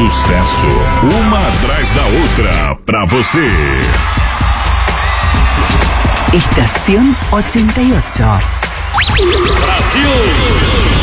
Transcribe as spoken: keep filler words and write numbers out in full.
sucesso, uma atrás da outra, pra você. Estación ochenta y ocho. Brasil.